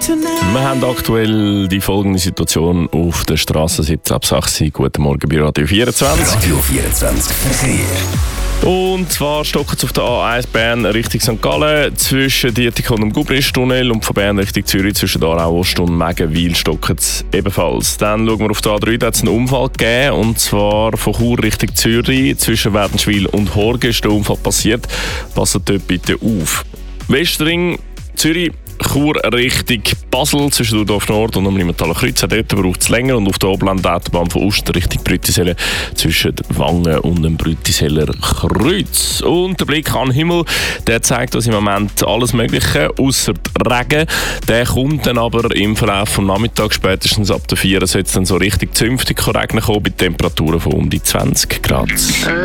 Wir haben aktuell die folgende Situation auf der Straße 17 ab 6. Guten Morgen bei Radio 24. Radio 24 Verkehr. Und zwar stockt es auf der A1 Bern Richtung St. Gallen zwischen Dietikon und dem Gubristunnel und von Bern Richtung Zürich zwischen Aarau Ost und Megenwil stockt es ebenfalls. Dann schauen wir auf der A3, da hat es einen Unfall gegeben, und zwar von Chur Richtung Zürich zwischen Wädenswil und Horgen ist der Unfall passiert. Passt dort bitte auf. Westring Zürich, Chur Richtung Basel zwischen Dudorf Nord und Limmertaler Kreuz. Dort braucht es länger. Und auf der Oberland-Autobahn von Osten Richtung Brüttiselle zwischen Wangen und dem Brüttiseller Kreuz. Und der Blick an den Himmel, der zeigt uns im Moment alles Mögliche, ausser Regen. Der kommt dann aber im Verlauf des Nachmittags, spätestens ab der 4 soll es dann so richtig zünftig regnen kommen, bei Temperaturen von um die 20 Grad.